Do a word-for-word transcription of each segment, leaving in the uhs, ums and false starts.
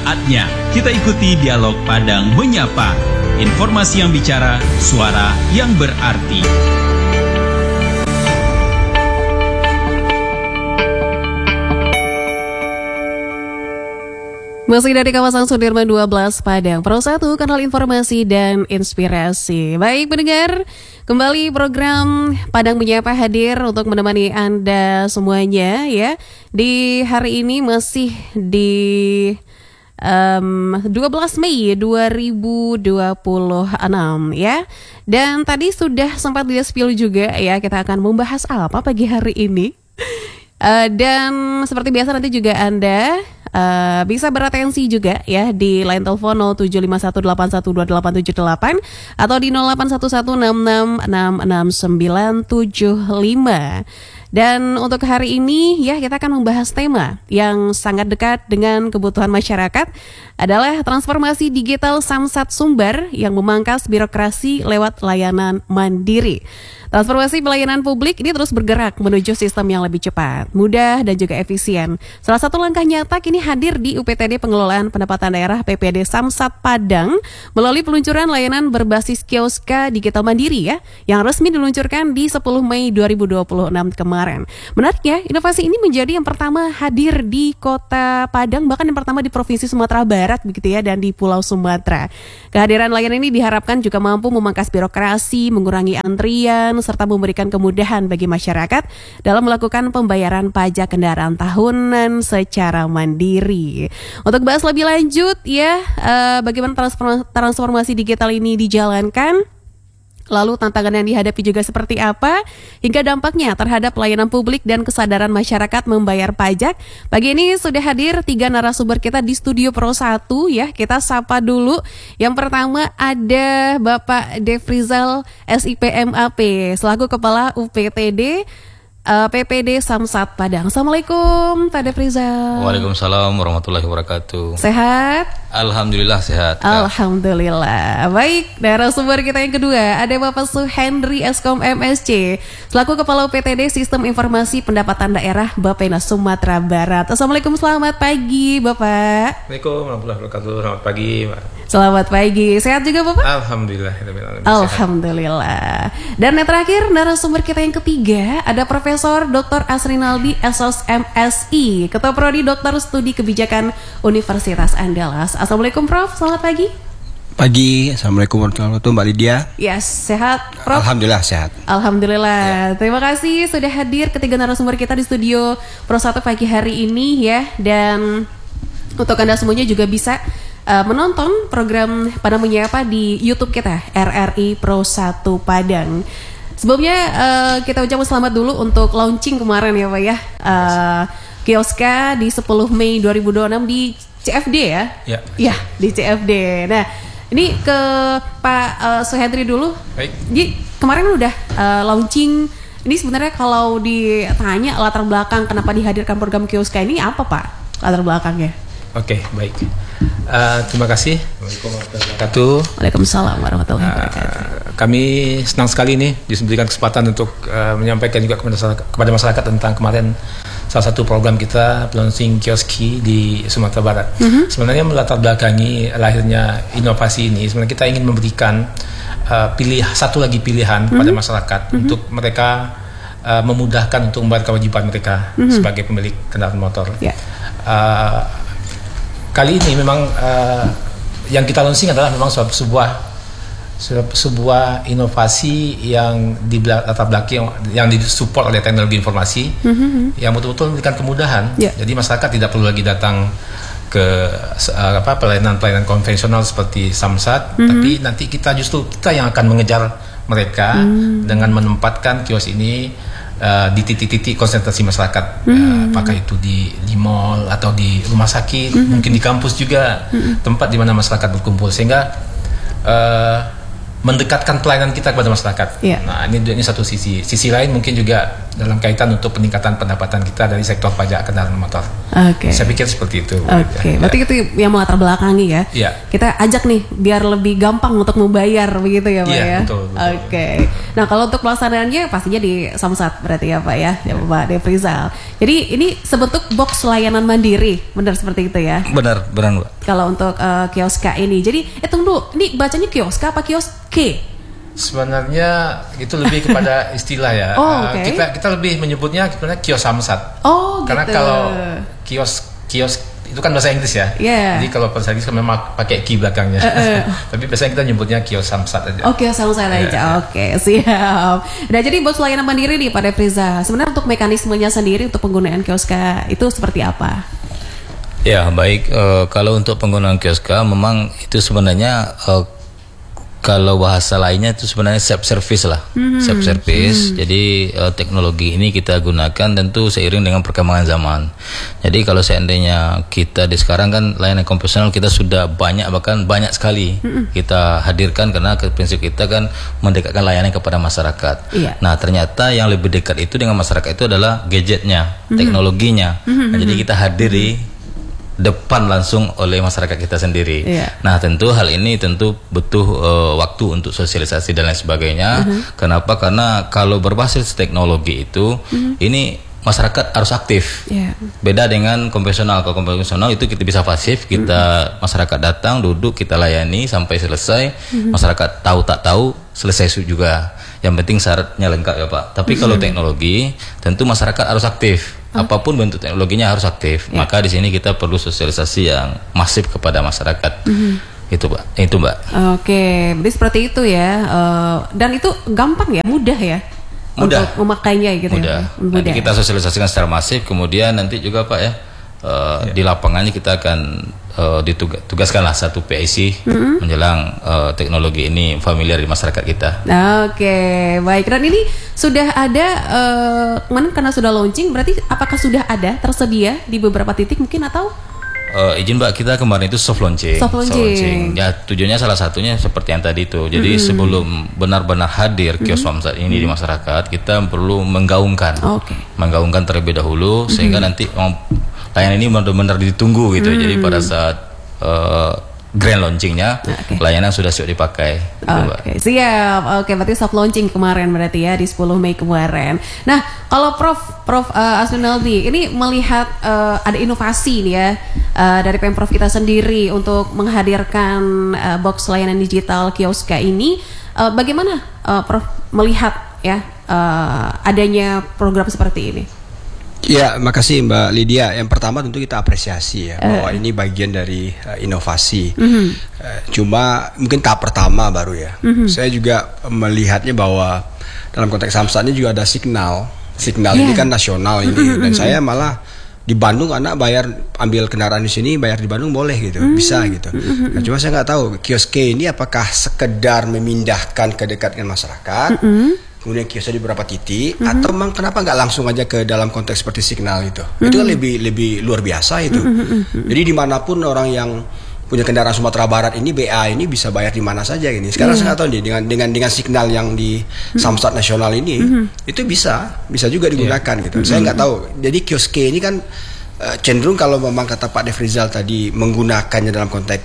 Saatnya kita ikuti dialog Padang Menyapa. Informasi yang bicara, suara yang berarti. Masih dari kawasan Sudirman dua belas Padang, Pro satu, kanal informasi dan inspirasi. Baik pendengar, kembali program Padang Menyapa hadir untuk menemani Anda semuanya ya. Di hari ini masih di um, dua belas Mei dua ribu dua puluh enam ya. Dan tadi sudah sempat di-spill juga ya, kita akan membahas apa pagi hari ini. Uh, dan seperti biasa nanti juga Anda uh, bisa beratensi juga ya di line telepon nol tujuh lima satu delapan satu dua delapan tujuh delapan atau di nol delapan satu satu enam enam enam enam sembilan tujuh lima. Dan untuk hari ini ya kita akan membahas tema yang sangat dekat dengan kebutuhan masyarakat, adalah transformasi digital Samsat Sumbar yang memangkas birokrasi lewat layanan mandiri. Transformasi pelayanan publik ini terus bergerak menuju sistem yang lebih cepat, mudah, dan juga efisien. Salah satu langkah nyata kini hadir di U P T D Pengelolaan Pendapatan Daerah P P D Samsat Padang melalui peluncuran layanan berbasis kioska digital mandiri ya, yang resmi diluncurkan di sepuluh Mei dua ribu dua puluh enam kemarin. Menariknya, inovasi ini menjadi yang pertama hadir di Kota Padang, bahkan yang pertama di Provinsi Sumatera Barat begitu ya, dan di Pulau Sumatera. Kehadiran layanan ini diharapkan juga mampu memangkas birokrasi, mengurangi antrian, serta memberikan kemudahan bagi masyarakat dalam melakukan pembayaran pajak kendaraan tahunan secara mandiri. Untuk bahas lebih lanjut ya, uh, bagaimana transformasi digital ini dijalankan, lalu tantangan yang dihadapi juga seperti apa, hingga dampaknya terhadap pelayanan publik dan kesadaran masyarakat membayar pajak. Pagi ini sudah hadir tiga narasumber kita di studio Pro satu ya. Kita sapa dulu. Yang pertama ada Bapak Devrizal S I P M A P selaku Kepala U P T D uh, P P D Samsat Padang. Assalamualaikum Pak Devrizal. Waalaikumsalam warahmatullahi wabarakatuh. Sehat? Alhamdulillah sehat. Alhamdulillah. Baik, narasumber kita yang kedua ada Bapak Suhendri Eskom M S C selaku Kepala U P T D Sistem Informasi Pendapatan Daerah Bappenas Sumatera Barat. Assalamualaikum, selamat pagi Bapak. Assalamualaikum warahmatullahi wabarakatuh. Selamat pagi Pak. Selamat pagi. Sehat juga Bapak? Alhamdulillah. Alhamdulillah. Dan yang terakhir narasumber kita yang ketiga ada Profesor Doktor Asrinaldi S O S M S I, Ketua Prodi Doktor Studi Kebijakan Universitas Andalas. Assalamualaikum Prof, selamat pagi. Pagi, Assalamualaikum warahmatullahi wabarakatuh Mbak Lydia. Yes, sehat Prof? Alhamdulillah sehat. Alhamdulillah, ya. Terima kasih sudah hadir ketiga narasumber kita di studio Pro satu pagi hari ini ya. Dan untuk Anda semuanya juga bisa uh, menonton program Padang Menyapa di YouTube kita R R I Pro satu Padang. Sebelumnya uh, kita ucapkan selamat dulu untuk launching kemarin ya Pak ya, uh, kioska di sepuluh Mei dua ribu dua puluh enam di C F D ya? Ya, ya di C F D. Nah, ini ke Pak uh, Suhendri dulu. Baik. Jadi kemarin udah uh, launching. Ini sebenarnya kalau ditanya latar belakang kenapa dihadirkan program kioska ini apa Pak? Latar belakangnya? Oke, baik. Uh, terima kasih. Waalaikumsalam warahmatullahi wabarakatuh. Waalaikumsalam warahmatullahi wabarakatuh. Uh, kami senang sekali nih diberikan kesempatan untuk uh, menyampaikan juga kepada, kepada masyarakat tentang kemarin salah satu program kita launching kioski di Sumatera Barat. Mm-hmm. Sebenarnya melatar belakangi lahirnya inovasi ini, sebenarnya kita ingin memberikan uh, pilih satu lagi pilihan mm-hmm. pada masyarakat mm-hmm. untuk mereka uh, memudahkan untuk membayar kewajiban mereka mm-hmm. sebagai pemilik kendaraan motor. Yeah. Uh, kali ini memang uh, yang kita launching adalah memang sebuah sebuah inovasi yang di latar belakang yang disupport oleh teknologi informasi mm-hmm. yang betul-betul memberikan kemudahan. Yeah. Jadi masyarakat tidak perlu lagi datang ke uh, apa pelayanan-pelayanan konvensional seperti Samsat, mm-hmm. tapi nanti kita justru kita yang akan mengejar mereka mm-hmm. dengan menempatkan kios ini uh, di titik-titik konsentrasi masyarakat, mm-hmm. uh, apakah itu di di mall atau di rumah sakit, mm-hmm. mungkin di kampus juga, mm-hmm. tempat di mana masyarakat berkumpul, sehingga uh, mendekatkan pelayanan kita kepada masyarakat. Yeah. Nah, ini ini satu sisi. Sisi lain mungkin juga dalam kaitan untuk peningkatan pendapatan kita dari sektor pajak kendaraan motor. Oke. Okay. Saya pikir seperti itu. Oke. Okay. Ya. Berarti itu yang melatar belakangi ya. Iya. Kita ajak nih biar lebih gampang untuk membayar begitu ya, Pak ya. Iya, betul. betul. Oke. Okay. Nah kalau untuk pelaksanaannya pastinya di Samsat berarti ya Pak ya, ya Pak Defrizal. Jadi ini sebentuk box layanan mandiri, benar seperti itu ya? Benar, benar Mbak. Kalau untuk uh, Kioska ini, jadi eh tunggu, ini bacanya Kioska apa Kioske? Sebenarnya itu lebih kepada istilah ya. Oh, Uh, okay. kita kita lebih menyebutnya sebenarnya kios Samsat. Oh Karena gitu. kalau kios kios itu kan bahasa Inggris ya. Yeah. Jadi kalau bahasa Inggris kan memang pakai ki belakangnya. Uh, uh. Tapi biasanya kita nyebutnya kios Samsat aja. Oke, sama saya Ya, aja. ya. Oke, siap. Nah, jadi box layanan mandiri nih Pak Defrizal. Sebenarnya untuk mekanismenya sendiri untuk penggunaan Kioska itu seperti apa? Ya baik, eh, kalau untuk penggunaan Kioska memang itu sebenarnya eh, kalau bahasa lainnya itu sebenarnya self service lah, mm-hmm. self service. Mm-hmm. Jadi eh, teknologi ini kita gunakan tentu seiring dengan perkembangan zaman. Jadi kalau seandainya kita di sekarang kan layanan konvensional kita sudah banyak, bahkan banyak sekali mm-hmm. kita hadirkan karena prinsip kita kan mendekatkan layanan kepada masyarakat. Yeah. Nah ternyata yang lebih dekat itu dengan masyarakat itu adalah gadgetnya, mm-hmm. teknologinya. Mm-hmm. Nah, jadi kita hadir di depan langsung oleh masyarakat kita sendiri. Yeah. Nah tentu hal ini tentu butuh uh, waktu untuk sosialisasi dan lain sebagainya. Uh-huh. Kenapa? Karena kalau berbasis teknologi itu uh-huh. ini masyarakat harus aktif. Yeah. Beda dengan konvensional. Kalau konvensional itu kita bisa pasif, kita uh-huh. masyarakat datang, duduk, kita layani sampai selesai. Uh-huh. Masyarakat tahu tak tahu selesai juga. Yang penting syaratnya lengkap ya Pak. Tapi uh-huh. kalau teknologi tentu masyarakat harus aktif. Apapun bentuk teknologinya harus aktif. Ya. Maka di sini kita perlu sosialisasi yang masif kepada masyarakat. Mm-hmm. Itu Pak, itu Mbak. Oke, berarti seperti itu ya. Uh, dan itu gampang ya, mudah ya. Mudah. Untuk memakainya gitu mudah. ya. Mudah. Nanti kita sosialisasikan secara masif. Kemudian nanti juga Pak ya, uh, ya. di lapangannya kita akan uh, ditugaskanlah satu P I C mm-hmm. menjelang uh, teknologi ini familiar di masyarakat kita. Oke, baik. Dan ini sudah ada, uh, kemarin karena sudah launching, berarti apakah sudah ada tersedia di beberapa titik mungkin atau? Uh, izin Mbak, kita kemarin itu soft launching. Soft launching. Soft launching. Ya tujuannya salah satunya seperti yang tadi itu. Jadi mm-hmm. sebelum benar-benar hadir kios mm-hmm. Samsat ini mm-hmm. di masyarakat, kita perlu menggaungkan, okay. menggaungkan terlebih dahulu mm-hmm. sehingga nanti um, layanan ini benar-benar ditunggu gitu. Mm-hmm. Jadi pada saat uh, grand launchingnya, okay. layanan sudah siap dipakai. Oke, okay, siap. Oke, okay, berarti soft launching kemarin berarti ya di sepuluh Mei kemarin. Nah, kalau Prof Prof uh, Aswinaldi ini melihat uh, ada inovasi nih ya uh, dari Pemprov kita sendiri untuk menghadirkan uh, box layanan digital Kioska ini, uh, bagaimana uh, Prof melihat ya uh, adanya program seperti ini? Ya, makasih Mbak Lydia. Yang pertama tentu kita apresiasi ya, uh. bahwa ini bagian dari uh, inovasi. Mm-hmm. uh, Cuma mungkin tahap pertama baru ya. Mm-hmm. Saya juga melihatnya bahwa dalam konteks Samsat ini juga ada signal. Signal yeah. ini kan nasional ini. Mm-hmm. Dan saya malah di Bandung anak bayar ambil kendaraan di sini bayar di Bandung boleh gitu, mm-hmm. bisa gitu. Mm-hmm. Nah, cuma saya nggak tahu kioske ini apakah sekedar memindahkan ke dekat dengan masyarakat. Mm-hmm. Kemudian kiosnya di beberapa titik, mm-hmm. atau memang kenapa nggak langsung aja ke dalam konteks seperti signal itu? Mm-hmm. Itu kan lebih lebih luar biasa itu. Mm-hmm. Jadi dimanapun orang yang punya kendaraan Sumatera Barat ini B A ini bisa bayar di mana saja ini. Sekarang yeah. saya tahu nih dengan dengan dengan signal yang di mm-hmm. Samsat nasional ini mm-hmm. itu bisa bisa juga digunakan yeah. gitu. Mm-hmm. Saya nggak tahu. Jadi kioske ini kan uh, cenderung kalau memang kata Pak Defrizal tadi menggunakannya dalam konteks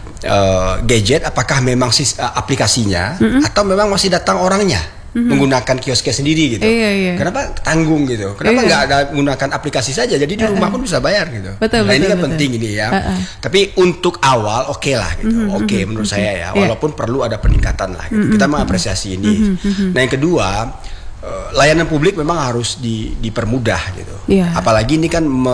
uh, gadget, apakah memang sis, uh, aplikasinya mm-hmm. atau memang masih datang orangnya? Mm-hmm. Menggunakan kiosnya sendiri gitu. Iya, iya. Kenapa tanggung gitu? Kenapa nggak iya. ada menggunakan aplikasi saja? Jadi di rumah uh-uh. pun bisa bayar gitu. Betul, nah betul, ini kan betul. penting ini ya. Uh-uh. Tapi untuk awal oke okay lah gitu. Mm-hmm. Oke okay, menurut mm-hmm. saya ya. Walaupun yeah. perlu ada peningkatan lah. Gitu. Mm-hmm. Kita mengapresiasi ini. Mm-hmm. Nah yang kedua, uh, layanan publik memang harus di, dipermudah gitu. Yeah. Apalagi ini kan me,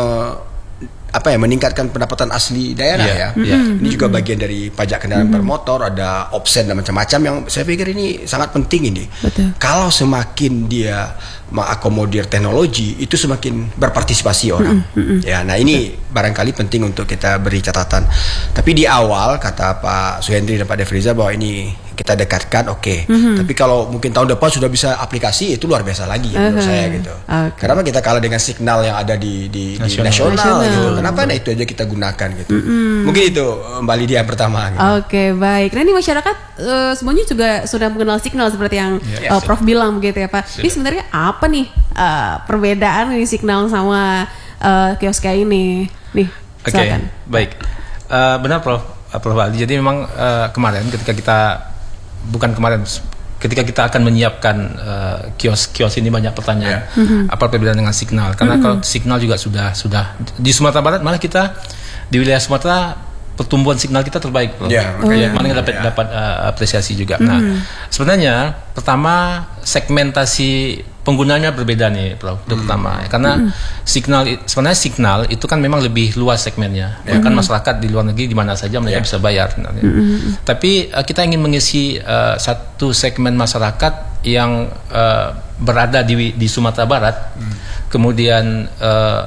apa ya meningkatkan pendapatan asli daerah yeah, ya. Yeah. Ini juga bagian dari pajak kendaraan mm-hmm. bermotor, ada offset dan macam-macam yang saya pikir ini sangat penting ini. Betul. Kalau semakin dia mengakomodir teknologi itu semakin berpartisipasi orang. Mm-hmm. Ya, nah ini betul. barangkali penting untuk kita beri catatan. Tapi di awal kata Pak Suhendri dan Pak Defrizal bahwa ini kita dekatkan oke. Okay. Mm-hmm. Tapi kalau mungkin tahun depan sudah bisa aplikasi itu luar biasa lagi uh-huh. menurut saya gitu. Okay. Karena kita kalah dengan signal yang ada di di nasional, di nasional, nasional. Gitu. Kenapa nah itu aja kita gunakan gitu. Mm-hmm. Mungkin itu Mbak Lydia yang pertama gitu. Oke, okay, baik. Nah, ini masyarakat uh, semuanya juga sudah mengenal signal seperti yang yeah. uh, Prof bilang begitu ya, Pak. Sudah. Ini sebenarnya apa nih uh, perbedaan ini signal sama uh, kioska ini? Nih, silakan. Okay, baik. Uh, benar Prof. Prof. Ali. Jadi memang uh, kemarin ketika kita bukan kemarin ketika kita akan menyiapkan uh, kios-kios ini banyak pertanyaan. Yeah. Mm-hmm. Apa perbedaan dengan Signal? Karena mm-hmm. kalau Signal juga sudah sudah di Sumatera Barat, malah kita di wilayah Sumatera pertumbuhan Signal kita terbaik. Yeah, oh. yeah. Mana dapat yeah. dapat uh, apresiasi juga. Mm-hmm. Nah, sebenarnya pertama segmentasi penggunanya berbeda nih, Prof. Itu mm-hmm. pertama. Karena mm-hmm. Signal sebenarnya Signal itu kan memang lebih luas segmennya. Yeah. Bahkan masyarakat di luar negeri di mana saja mereka yeah. bisa bayar. Mm-hmm. Tapi uh, kita ingin mengisi uh, satu segmen masyarakat yang uh, berada di di Sumatera Barat. Mm. Kemudian uh,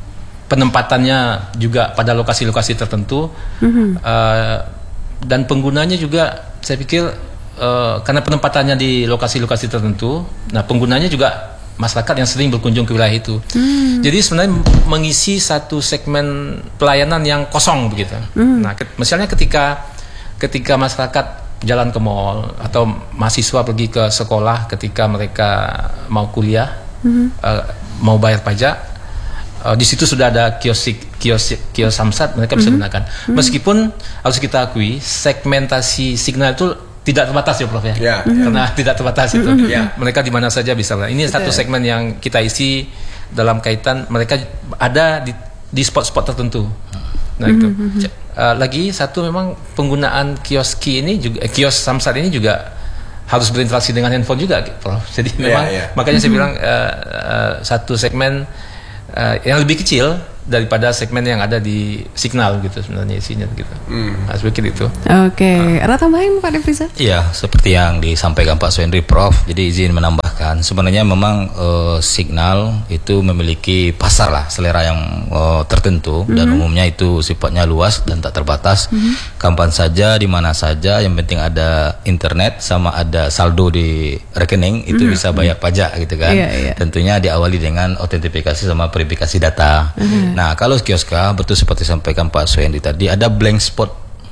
penempatannya juga pada lokasi-lokasi tertentu. Mm-hmm. uh, dan penggunanya juga saya pikir Uh, karena penempatannya di lokasi-lokasi tertentu, nah penggunanya juga masyarakat yang sering berkunjung ke wilayah itu. Hmm. Jadi sebenarnya mengisi satu segmen pelayanan yang kosong begitu. Hmm. Nah, ke- misalnya ketika ketika masyarakat jalan ke mall atau mahasiswa pergi ke sekolah, ketika mereka mau kuliah, hmm. uh, mau bayar pajak, uh, di situ sudah ada kios kios kios Samsat, mereka bisa hmm. gunakan. Meskipun harus kita akui segmentasi Signal itu tidak terbatas ya Prof ya, yeah, karena yeah. tidak terbatas itu. Mm-hmm. Yeah. Mereka di mana saja bisa. Ini Betul. Satu segmen yang kita isi dalam kaitan mereka ada di, di spot-spot tertentu. Nah itu. Mm-hmm. Uh, lagi satu memang penggunaan kioski ini juga, eh, kios Samsat ini juga harus berinteraksi dengan handphone juga, Prof. Jadi memang yeah, yeah. makanya mm-hmm. saya bilang uh, uh, satu segmen uh, yang lebih kecil daripada segmen yang ada di Signal gitu sebenarnya isinya gitu. Hmm. Nah, seperti itu. Oke, okay. Ada tambahan Pak Devriza? Iya, seperti yang disampaikan Pak Suhendri, Prof. Jadi izin menambahkan, sebenarnya memang uh, Signal itu memiliki pasar lah, selera yang uh, tertentu mm-hmm. dan umumnya itu sifatnya luas dan tak terbatas. Mm-hmm. Kapan saja, di mana saja, yang penting ada internet sama ada saldo di rekening itu mm-hmm. bisa bayar pajak gitu kan. Yeah, yeah. Tentunya diawali dengan autentifikasi sama verifikasi data. Mm-hmm. Nah, kalau kioska betul seperti sampaikan Pak Suhendri tadi, ada blank spot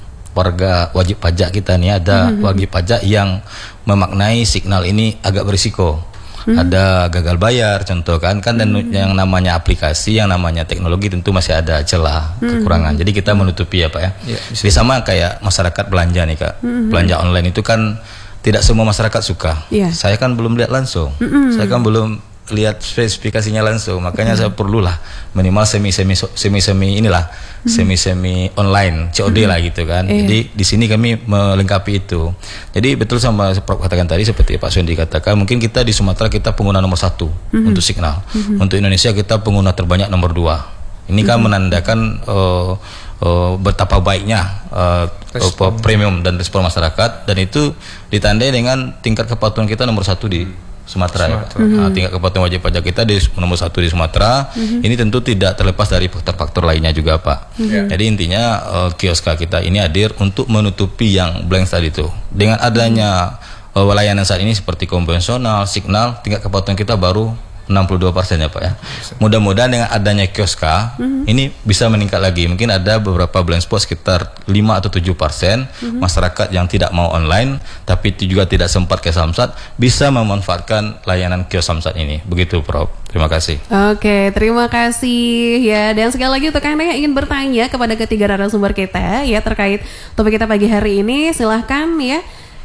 warga wajib pajak kita nih, ada mm-hmm. wajib pajak yang memaknai Signal ini agak berisiko. Mm-hmm. Ada gagal bayar contoh kan, kan dan mm-hmm. yang namanya aplikasi, yang namanya teknologi tentu masih ada celah, mm-hmm. kekurangan. Jadi kita menutupi ya Pak ya. Yeah, Jadi sama kayak masyarakat belanja nih Kak. Mm-hmm. Belanja online itu kan tidak semua masyarakat suka. Yeah. Saya kan belum lihat langsung. Mm-hmm. Saya kan belum lihat spesifikasinya langsung, makanya mm-hmm. saya perlulah minimal semi semi semi semi inilah mm-hmm. semi semi online C O D mm-hmm. lah gitu kan. Eh. Jadi di sini kami melengkapi itu. Jadi betul sama Prof katakan tadi, seperti Pak Suhendri katakan, mungkin kita di Sumatera kita pengguna nomor satu mm-hmm. untuk Signal. Mm-hmm. Untuk Indonesia kita pengguna terbanyak nomor dua. Ini kan mm-hmm. menandakan uh, uh, betapa baiknya uh, uh, premium dan respon masyarakat, dan itu ditandai dengan tingkat kepatuhan kita nomor satu di Sumatera, Sumatera. Ya. Mm-hmm. Nah, tingkat kepatuhan wajib pajak kita di nomor satu di Sumatera. Mm-hmm. Ini tentu tidak terlepas dari faktor-faktor lainnya juga Pak. Mm-hmm. Jadi intinya uh, kioska kita ini hadir untuk menutupi yang blank tadi itu. Dengan adanya uh, layanan saat ini seperti konvensional, Signal, tingkat kepatuhan kita baru enam puluh dua persen ya Pak ya. Mudah-mudahan dengan adanya kioska mm-hmm. ini bisa meningkat lagi. Mungkin ada beberapa blank spot sekitar lima atau tujuh persen mm-hmm. masyarakat yang tidak mau online tapi juga tidak sempat ke Samsat bisa memanfaatkan layanan kios Samsat ini. Begitu Prof. Terima kasih. Oke, terima kasih ya. Dan sekali lagi untuk Anda yang ingin bertanya kepada ketiga narasumber kita ya terkait topik kita pagi hari ini, silahkan ya.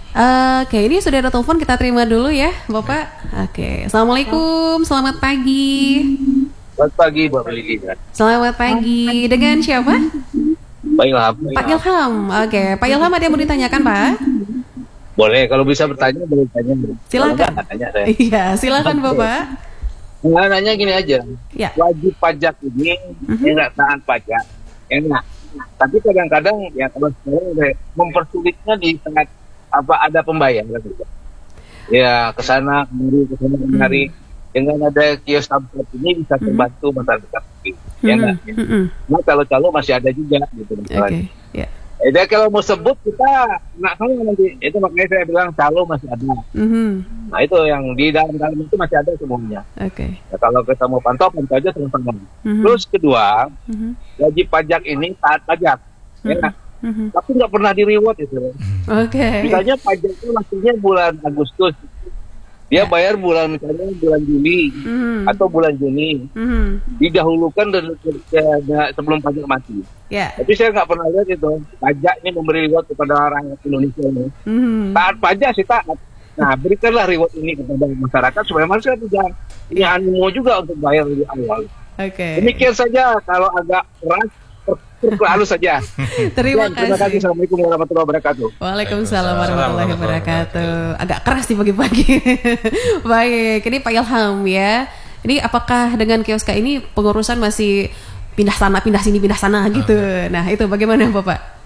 Uh, Oke, okay, ini sudah ada telepon, kita terima dulu ya, Bapak. Oke, okay. Assalamualaikum, selamat pagi. Selamat pagi, Mbak Lidia. Selamat pagi. Dengan siapa? Pak Ilham. Pak Ilham. Oke, okay. Pak Ilham ada yang mau ditanyakan, Pak? Boleh, kalau bisa bertanya boleh tanya. Silakan. Iya, silakan Bapak. Nah, nanya gini aja. Ya. Wajib pajak ini uh-huh. nggak tahan pajak, enak. Tapi kadang-kadang ya kalau sekarang mempersulitnya di saat apa ada pembayaran gitu. Ya kesana kemari kesana kemari hmm. dengan ada kios Samsat ini bisa terbantu hmm. masyarakat hmm. ya nggak? Hmm. Nah kalau calo masih ada juga gitu. Oke. Okay. Yeah. Jadi kalau mau sebut kita nggak tahu nanti itu, makanya saya bilang calo masih ada. Hmm. Nah itu yang di dalam-dalam itu masih ada semuanya. Oke. Okay. Ya, kalau kita mau pantau pantau aja teman-teman. Hmm. Terus kedua hmm. wajib pajak ini taat pajak. Hmm. Ya, mm-hmm. tapi nggak pernah di reward itu. Oke. Okay. Misalnya pajaknya maksudnya bulan Agustus, dia yeah. bayar bulan misalnya bulan Juli mm-hmm. atau bulan Juni, mm-hmm. didahulukan dari, dari, dari sebelum pajak mati. Yeah. Tapi saya nggak pernah lihat itu pajak ini memberi reward kepada orang Indonesia ini. Mm-hmm. Taat pajak sih taat, Nah, berikanlah reward ini kepada masyarakat supaya masyarakat tidak punya animo juga untuk bayar di awal. Oke. Demikian saja, kalau agak keras, terlalu saja. Terima Dan, terima kasih. kasih. Assalamualaikum warahmatullahi wabarakatuh. Waalaikumsalam warahmatullahi wabarakatuh. Agak keras di pagi-pagi. Baik, ini Pak Ilham ya. Ini apakah dengan Kioska ini pengurusan masih pindah sana, pindah sini, pindah sana gitu? Nah, itu bagaimana Bapak?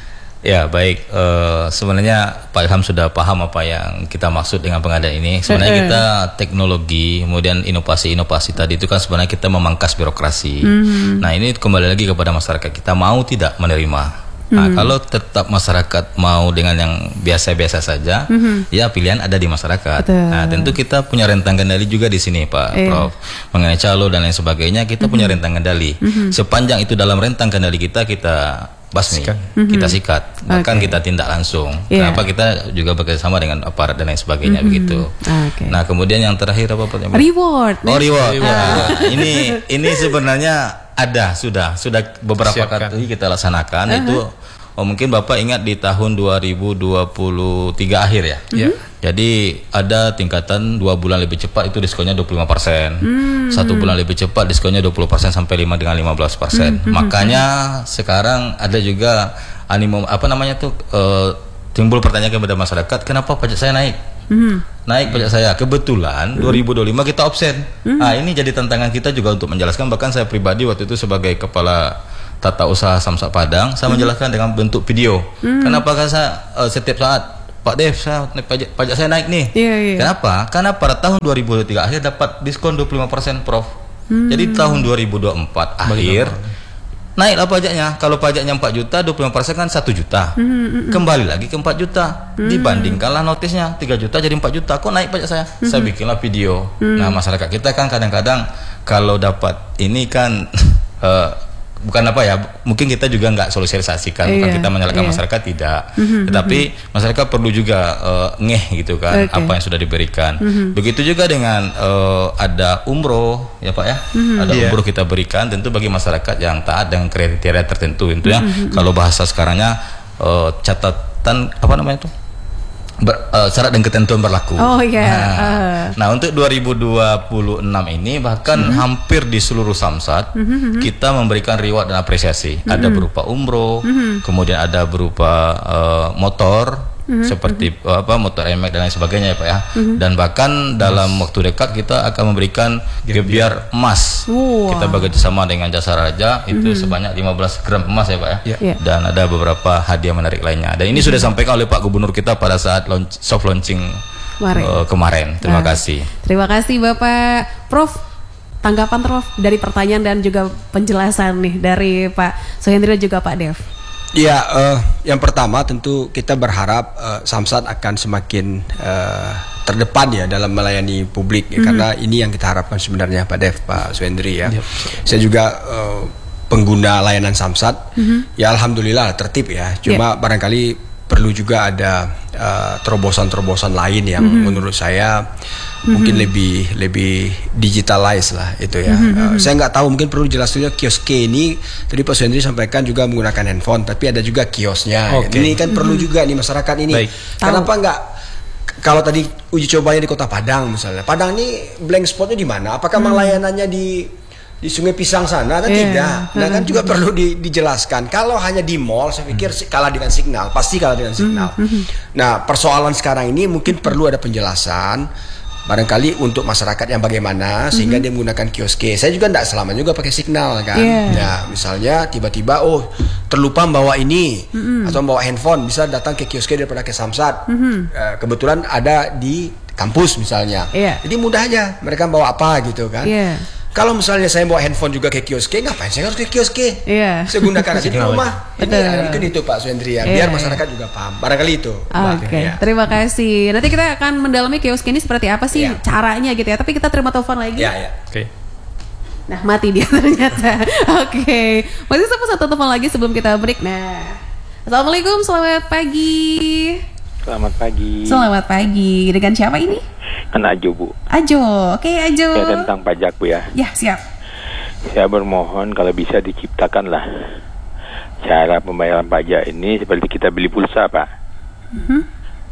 Ya baik, uh, sebenarnya Pak Ilham sudah paham apa yang kita maksud dengan pengadaan ini. Sebenarnya kita teknologi, kemudian inovasi-inovasi tadi itu kan sebenarnya kita memangkas birokrasi. Mm-hmm. Nah ini kembali lagi kepada masyarakat, kita mau tidak menerima. Nah mm-hmm. kalau tetap masyarakat mau dengan yang biasa-biasa saja, mm-hmm. ya pilihan ada di masyarakat. Betul. Nah tentu kita punya rentang kendali juga di sini Pak eh. Prof. Mengenai calo dan lain sebagainya kita mm-hmm. punya rentang kendali. Mm-hmm. Sepanjang itu dalam rentang kendali kita, kita basmi, mm-hmm. kita sikat, bahkan okay. kita tindak langsung. Yeah. Kenapa kita juga bekerjasama dengan aparat dan lain sebagainya mm-hmm. begitu. Okay. Nah kemudian yang terakhir apa Pak? Reward. Oh reward. reward. Nah, ini ini sebenarnya ada sudah sudah beberapa Siapkan. kali kita laksanakan. Uh-huh. Itu oh mungkin Bapak ingat di tahun dua ribu dua puluh tiga akhir ya. Mm-hmm. Yeah. Jadi ada tingkatan dua bulan lebih cepat itu diskonnya dua puluh lima persen. Mm-hmm. Satu bulan lebih cepat diskonnya dua puluh persen sampai lima dengan lima belas persen. Mm-hmm. Makanya sekarang ada juga animo apa namanya tuh uh, timbul pertanyaan kepada masyarakat, kenapa pajak saya naik? Mm-hmm. Naik pajak saya. Kebetulan mm-hmm. dua ribu dua puluh lima kita absen. Mm-hmm. Nah, ini jadi tantangan kita juga untuk menjelaskan, bahkan saya pribadi waktu itu sebagai kepala tata usaha Samsat Padang, saya mm-hmm. menjelaskan dengan bentuk video. Mm-hmm. Kenapa kan saya uh, setiap saat Pak Dev, saya, pajak, pajak saya naik nih. Yeah, yeah. Kenapa? Karena pada tahun dua ribu dua puluh tiga akhir dapat diskon dua puluh lima persen Prof. Hmm. Jadi tahun dua ribu dua puluh empat akhir naiklah pajaknya. Kalau pajaknya empat juta, dua puluh lima persen kan satu juta. Hmm, hmm, hmm. Kembali lagi ke empat juta. Hmm. Dibandingkanlah notisnya tiga juta jadi empat juta. Kok naik pajak saya? Hmm. Saya bikinlah video. Hmm. Nah, masyarakat kita kan kadang-kadang kalau dapat ini kan uh, bukan apa ya, mungkin kita juga nggak sosialisasikan, bukan iya, kita menyalahkan iya. masyarakat, tidak. Mm-hmm, tetapi mm-hmm. masyarakat perlu juga uh, ngeh gitu kan, okay. apa yang sudah diberikan. Mm-hmm. Begitu juga dengan uh, ada umroh ya Pak ya, mm-hmm. ada yeah. umroh kita berikan, tentu bagi masyarakat yang taat dengan kriteria tertentu itu ya. Mm-hmm. Kalau bahasa sekarangnya uh, catatan apa namanya itu? Ber, uh, syarat dan ketentuan berlaku. Oh iya. Yeah. Nah, uh. nah untuk dua ribu dua puluh enam ini bahkan mm-hmm. hampir di seluruh Samsat mm-hmm. kita memberikan reward dan apresiasi. Mm-hmm. Ada berupa umroh, mm-hmm. kemudian ada berupa uh, motor. Mm-hmm. Seperti uh, apa motor E M A X dan lain sebagainya ya Pak ya. Mm-hmm. Dan bahkan dalam yes. waktu dekat kita akan memberikan gebiar emas. Wow. Kita bekerjasama dengan Jasa Raja itu mm-hmm. sebanyak lima belas gram emas ya Pak ya. Yeah. Yeah. Dan ada beberapa hadiah menarik lainnya. Dan ini mm-hmm. sudah disampaikan oleh Pak Gubernur kita pada saat launch, soft launching kemarin. Uh, kemarin. Terima nah. kasih. Terima kasih Bapak. Prof, tanggapan Prof dari pertanyaan dan juga penjelasan nih dari Pak Suhendri dan juga Pak Dev. Ya, uh, yang pertama tentu kita berharap uh, Samsat akan semakin uh, terdepan ya dalam melayani publik ya, mm-hmm. karena ini yang kita harapkan sebenarnya Pak Dev, Pak Suhendri ya. Yep. Saya juga uh, pengguna layanan Samsat, mm-hmm. ya alhamdulillah tertib ya. Cuma yep. barangkali perlu juga ada uh, terobosan-terobosan lain yang mm-hmm. menurut saya mm-hmm. mungkin lebih lebih digitalize lah itu ya. Mm-hmm. Uh, saya nggak tahu, mungkin perlu jelasnya kioske ini. Tadi Pak Suhendri sampaikan juga menggunakan handphone, tapi ada juga kiosnya. Okay. Ini kan mm-hmm. perlu juga nih masyarakat ini. Baik. Kenapa nggak? Kalau tadi uji cobanya di Kota Padang misalnya, Padang ini blank spotnya di mana? Apakah mm. layanannya di di Sungai Pisang sana kan yeah. tidak. Nah kan juga perlu di, dijelaskan. Kalau hanya di mall, saya pikir kalah dengan signal, pasti kalah dengan signal. Mm-hmm. Nah persoalan sekarang ini mungkin perlu ada penjelasan, barangkali untuk masyarakat yang bagaimana sehingga mm-hmm. dia menggunakan kioske. Saya juga tidak selama juga pakai signal kan. Yeah. Nah misalnya tiba-tiba oh terlupa bawa ini mm-hmm. atau bawa handphone, bisa datang ke kioske daripada ke Samsat. Mm-hmm. Uh, kebetulan ada di kampus misalnya. Yeah. Jadi mudah aja mereka bawa apa gitu kan. Yeah. Kalau misalnya saya bawa handphone juga ke kioske, ngapain saya harus ke kioske? Iya. Saya gunakan aja di rumah. Ini ya, mungkin itu Pak Suhendri ya, biar yeah. masyarakat juga paham. Barangkali itu. Oke, okay. ya. Terima kasih. Nanti kita akan mendalami kioske ini seperti apa sih yeah. caranya gitu ya. Tapi kita terima telepon lagi. Iya, iya. Oke. Okay. Nah, mati dia ternyata. Oke. Okay. Masih sampai satu telepon lagi sebelum kita break. Nah. Assalamualaikum, selamat pagi. Selamat pagi. Selamat pagi. Dengan siapa ini? Kan Ajo Bu. Ajo, oke okay, Ajo. Ya tentang pajak Bu ya. Ya siap. Saya bermohon kalau bisa diciptakanlah cara pembayaran pajak ini seperti kita beli pulsa Pak. Mm-hmm.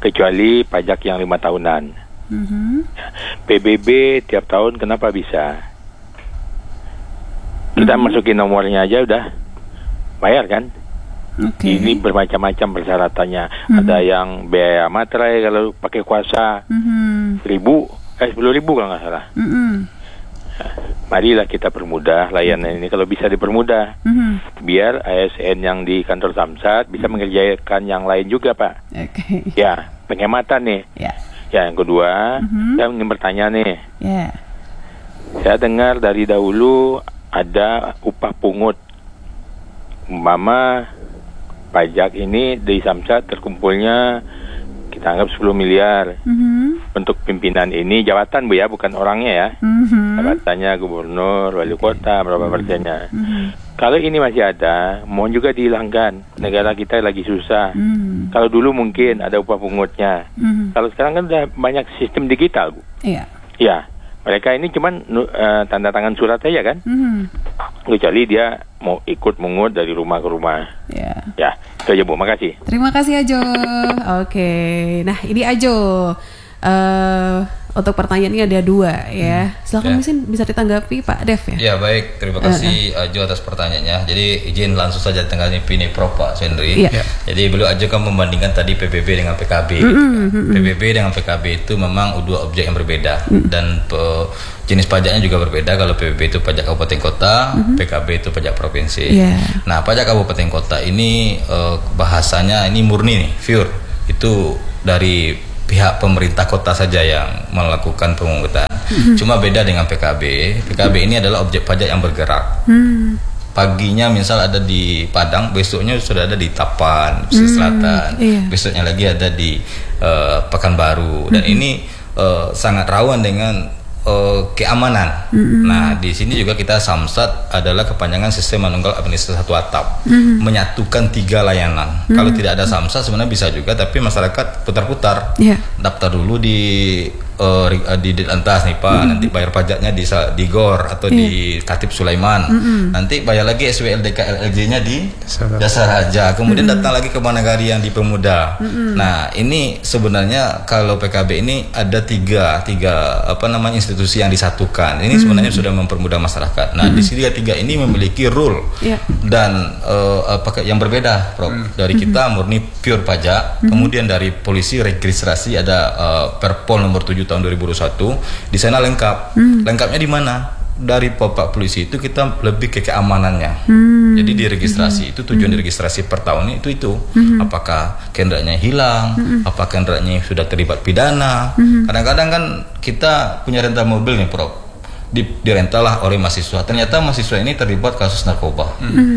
kecuali pajak yang lima tahunan. Mhm. P B B tiap tahun kenapa bisa? Kita masukin nomornya aja udah bayar kan? Oke. Ini bermacam-macam persyaratannya. Ada yang biaya materai kalau pakai kuasa Mhm. ribu, eh sepuluh ribu kalau nggak salah. Mhm. Marilah kita permudah layanan ini kalau bisa dipermudah. Mhm. Biar A S N yang di kantor Samsat bisa mengerjakan yang lain juga, Pak. Oke. Ya, penghematan nih. Ya. Ya, yang kedua, Mhm. saya ingin bertanya nih. Ya. Saya dengar dari dahulu ada upah pungut. Umpama pajak ini di Samsat terkumpulnya kita anggap sepuluh miliar. Mhm. Untuk pimpinan ini jabatan Bu ya, bukan orangnya ya. Mhm. Jabatannya gubernur, wali kota, berapa persennya. Mhm. Kalau ini masih ada, mohon juga dihilangkan. Negara kita lagi susah. Mhm. Kalau dulu mungkin ada upah pungutnya. Mhm. Kalau sekarang kan udah banyak sistem digital, Bu. Iya. Ya, mereka ini cuman nu- eh, tanda tangan surat aja kan. Mhm. Kecuali dia mau ikut mungut dari rumah ke rumah. Ya. Ya, itu aja Bu, makasih. Terima kasih Ajo. Oke. Nah, ini Ajo. Eh untuk pertanyaan ini ada dua ya. Silakan Ya. mungkin bisa ditanggapi Pak Dev ya. Ya baik, terima kasih Ajo atas pertanyaannya. Jadi izin langsung saja tanggapi Pini Pro Pak Sendri. Iya. Jadi beliau Ajo kan membandingkan tadi P B B dengan P K B. P B B dengan P K B itu memang dua objek yang berbeda dan pe- jenis pajaknya juga berbeda. Kalau P B B itu pajak kabupaten kota, P K B itu pajak provinsi. Iya. Nah pajak kabupaten kota ini eh, bahasanya ini murni nih, pure. Itu dari pihak pemerintah kota saja yang melakukan pemungutan. Cuma beda dengan P K B. P K B ini adalah objek pajak yang bergerak. Hmm. Paginya misal ada di Padang, besoknya sudah ada di Tapan, Pesisir Selatan. iya. Besoknya lagi ada di eh, Pekanbaru. Dan ini eh, sangat rawan dengan eh, keamanan. Nah, di sini juga kita Samsat adalah kepanjangan Sistem Manunggal Administrasi Satu Atap, menyatukan tiga layanan. Kalau tidak ada Samsat sebenarnya bisa juga, tapi masyarakat putar-putar. Iya. Daftar dulu di uh, di Ditlantas nih Pak, nanti bayar pajaknya di di G O R atau di Katib Sulaiman, nanti bayar lagi S W L D K L L J-nya di Jasa Raja, kemudian datang lagi ke Managari yang di Pemuda. Nah ini sebenarnya kalau P K B ini ada tiga tiga apa namanya institusi yang disatukan. Ini sebenarnya sudah mempermudah masyarakat. Nah di sini tiga ini memiliki rule Iya. dan uh, apa yang berbeda, Prof. Dari kita murni pure pajak, kemudian dari polisi registrasi ada uh, Perpol nomor tujuh tahun dua ribu dua puluh satu. Di sana lengkap. Lengkapnya di mana? Dari Bapak Polisi itu kita lebih ke keamanannya. Jadi di registrasi itu tujuan diregistrasi per tahunnya itu itu. Apakah kendaraannya hilang? Apakah kendaraannya sudah terlibat pidana? Kadang-kadang kan kita punya rental mobil nih, Prof. Di, dirental lah oleh mahasiswa. Ternyata mahasiswa ini terlibat kasus narkoba.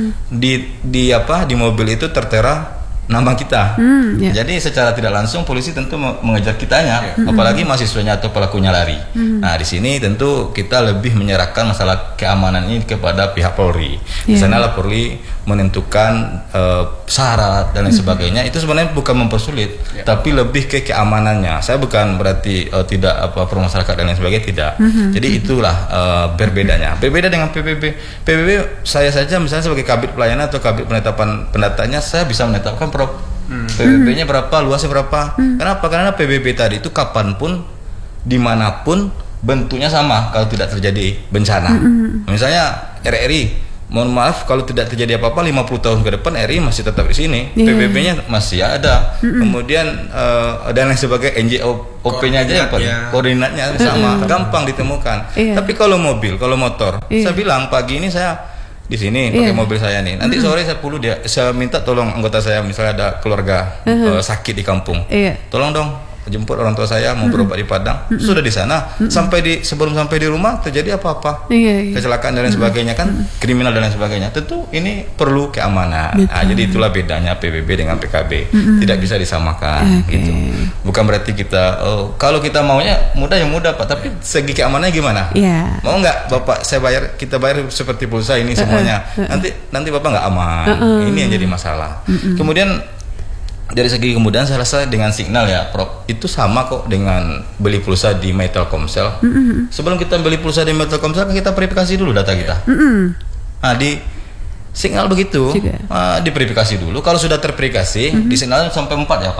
Di di apa? Di mobil itu tertera nama kita. Hmm, ya. Jadi secara tidak langsung polisi tentu me- mengejar kitanya, apalagi mahasiswanya atau pelakunya lari. Nah di sini tentu kita lebih menyerahkan masalah keamanan ini kepada pihak Polri. Di Ya. sanalah Polri menentukan eh, syarat dan lain sebagainya. Itu sebenarnya bukan mempersulit, tapi lebih ke keamanannya. Saya bukan berarti eh, tidak apa pro masyarakat dan lain sebagainya, tidak. Jadi itulah eh, berbedanya. Berbeda dengan P B B. P B B saya saja misalnya sebagai kabit pelayanan atau kabit penetapan pendatanya, saya bisa menetapkan Prof. P B B-nya berapa, luasnya berapa. Kenapa? Karena P B B tadi itu kapanpun, dimanapun bentuknya sama kalau tidak terjadi bencana. Misalnya R R I, mohon maaf kalau tidak terjadi apa-apa lima puluh tahun ke depan R R I masih tetap di sini, Yeah. P B B-nya masih ada. Kemudian uh, dan lain sebagainya, N J O P-nya aja yang Koordinatnya. koordinatnya sama, gampang ditemukan. Iya. Tapi kalau mobil, kalau motor, Iya. saya bilang pagi ini saya di sini Iya. pakai mobil saya nih. Nanti sore saya perlu dia, saya minta tolong anggota saya misalnya ada keluarga eh, sakit di kampung. Iya. Tolong dong jemput orang tua saya mau berobat di Padang. Sudah di sana, sampai di sebelum sampai di rumah terjadi apa-apa, Iya, iya. kecelakaan dan lain sebagainya kan, kriminal dan lain sebagainya. Tentu ini perlu keamanan. Betul. Nah, jadi itulah bedanya P B B dengan P K B. Tidak bisa disamakan Oke. gitu. Bukan berarti kita oh, kalau kita maunya mudah ya mudah Pak, tapi segi keamanannya gimana? Iya. Mau nggak Bapak saya bayar, kita bayar seperti pulsa ini semuanya. Nanti nanti Bapak nggak aman. Ini yang jadi masalah. Kemudian dari segi kemudahan saya rasa dengan signal ya Prof, itu sama kok dengan beli pulsa di My Telkomsel. Sebelum kita beli pulsa di My Telkomsel kan kita verifikasi dulu data kita. Nah di signal begitu, Juga. uh, diverifikasi dulu. Kalau sudah terverifikasi, di signal sampai empat ya Pak.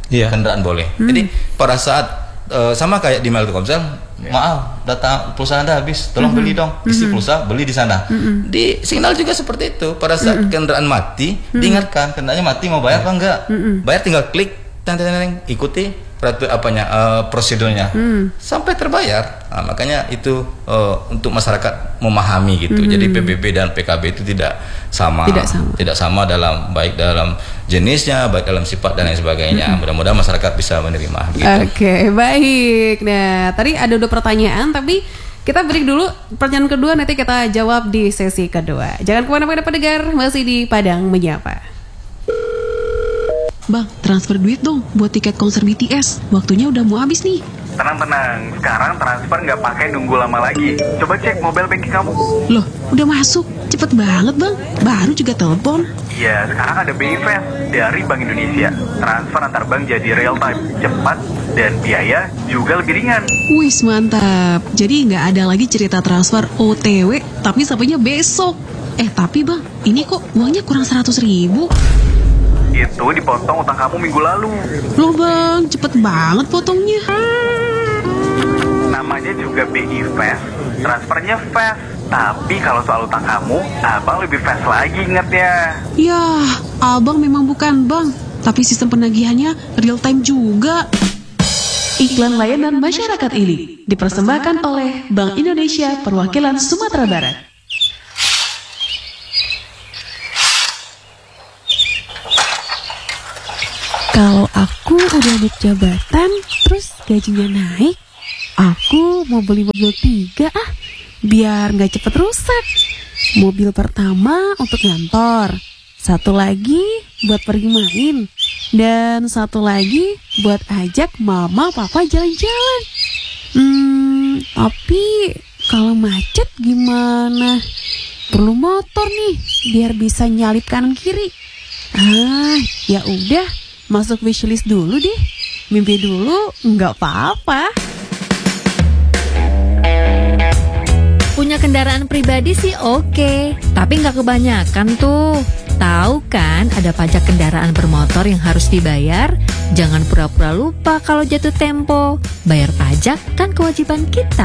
Iya. kendaraan boleh. Hmm. Jadi pada saat uh, sama kayak di Telkomsel, maaf data pulsa Anda habis, tolong Hmm. beli dong, isi pulsa beli di sana. Hmm. Di Signal juga seperti itu. Pada saat kendaraan mati, diingatkan kendaraannya mati mau bayar apa enggak? Bayar tinggal klik, teng teng teng, ikuti peratu apanya uh, prosedurnya sampai terbayar. Nah, makanya itu uh, untuk masyarakat memahami gitu. Jadi P B B dan P K B itu tidak sama, Tidak sama. tidak sama dalam baik dalam jenisnya, baik dalam sifat dan lain sebagainya. Mudah-mudahan masyarakat bisa menerima. Gitu. Oke, baik. Nah, tadi ada dua pertanyaan, tapi kita break dulu. Pertanyaan kedua nanti kita jawab di sesi kedua. Jangan kemana-mana pendengar, masih di Padang Menyapa. Bang, transfer duit dong buat tiket konser B T S. Waktunya udah mau habis nih. Tenang-tenang, sekarang transfer nggak pakai nunggu lama lagi. Coba cek mobile banking kamu. Loh, udah masuk. Cepet banget bang, baru juga telepon. Iya, sekarang ada B I Fast dari Bank Indonesia. Transfer antar bank jadi real time, cepat, dan biaya juga lebih ringan. Wis mantap. Jadi nggak ada lagi cerita transfer O T W, tapi sampainya besok. Eh tapi bang, ini kok uangnya kurang seratus ribu. Itu dipotong utang kamu minggu lalu. Loh bang, cepet banget potongnya. Namanya juga B I Fast, transfernya fast. Tapi kalau soal utang kamu, abang lebih fast lagi ingatnya. Yah, abang memang bukan bank, tapi sistem penagihannya real time juga. Iklan layanan masyarakat ini dipersembahkan oleh Bank Indonesia Perwakilan Sumatera Barat. Kalau aku udah naik jabatan, terus gajinya naik, aku mau beli mobil tiga ah, biar nggak cepet rusak. Mobil pertama untuk ngantor, satu lagi buat pergi main, dan satu lagi buat ajak mama papa jalan-jalan. Hmm, tapi kalau macet gimana? Perlu motor nih, biar bisa nyalip kanan kiri. Ah, ya udah. Masuk wishlist dulu deh. Mimpi dulu nggak apa-apa. Punya kendaraan pribadi sih oke, tapi nggak kebanyakan tuh. Tahu kan ada pajak kendaraan bermotor yang harus dibayar? Jangan pura-pura lupa kalau jatuh tempo. Bayar pajak kan kewajiban kita.